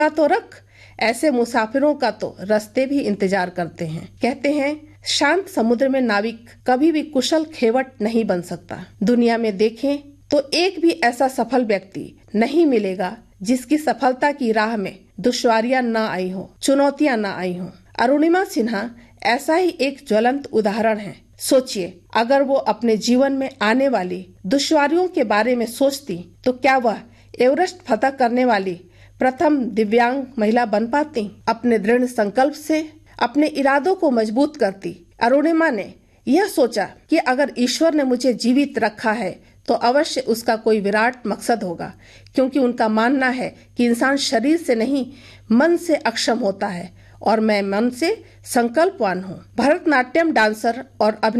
तो रख, ऐसे मुसाफिरों का तो रास्ते भी इंतजार करते हैं। कहते हैं शांत समुद्र में नाविक कभी भी कुशल खेवट नहीं बन सकता। दुनिया में देखें तो एक भी ऐसा सफल व्यक्ति नहीं मिलेगा जिसकी सफलता की राह में दुश्वारियां न आई हो, चुनौतियां न आई हो। अरुणिमा सिन्हा ऐसा ही एक ज्वलंत उदाहरण है। सोचिए, अगर वो अपने जीवन में आने वाली दुश्वारियों के बारे में सोचती तो क्या वह एवरेस्ट फतह करने वाली प्रथम दिव्यांग महिला बन पाती? अपने दृढ़ संकल्प से अपने इरादों को मजबूत करती अरुणिमा ने यह सोचा कि अगर ईश्वर ने मुझे जीवित रखा है तो अवश्य उसका कोई विराट मकसद होगा, क्योंकि उनका मानना है कि इंसान शरीर से नहीं मन से अक्षम होता है और मैं मन से संकल्पवान हूँ। भरतनाट्यम डांसर और